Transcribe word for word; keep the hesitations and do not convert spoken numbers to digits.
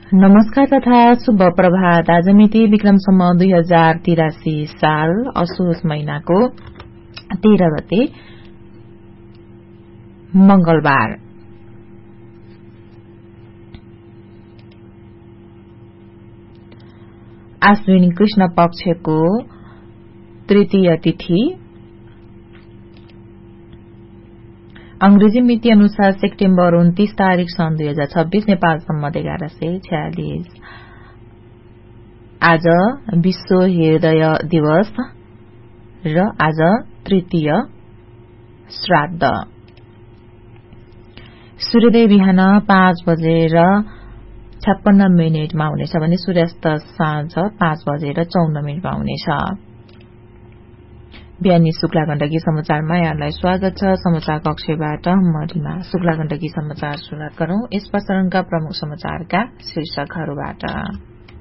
नमस्कार तथा शुभ प्रभात। आज मिति विक्रम सम्वत दुई हजार तिरासी साल असोज महीनाको तेह्र गते मंगलबार। आश्विन कृष्ण पक्षको तृतीय तिथि अंग्रेजी मिति अनुसार सेप्टेम्बर उन्तीस तारीक सन् दुई हजार छब्बीस, नेपाल सम्मत एघार सय छयालिस। आज विश्व हृदय दिवस र आज तृतीय श्राद्ध। सूर्योदय बिहान पाँच बजेर छप्पन्न मिनटमा हुनेछ भने सूर्यास्त साँझ पाँच बजेर चौन्न मिनटमा हुनेछ। बिहानी शुक्ला गण्डकी समाचारमा यहाँलाई स्वागत छ। समाचार कक्षबाट म रिमा शुक्ला गण्डकी समाचार सुरुवात गरौं। यस प्रसारणका प्रमुख समाचारका शीर्षकहरूबाट।